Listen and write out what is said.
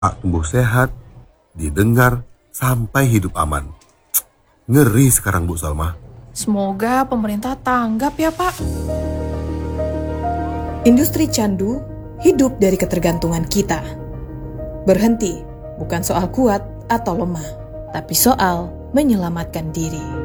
tumbuh sehat, didengar, sampai hidup aman. Ngeri sekarang Bu Salma. Semoga pemerintah tanggap ya Pak. Industri candu hidup dari ketergantungan kita. Berhenti bukan soal kuat atau lemah, tapi soal menyelamatkan diri.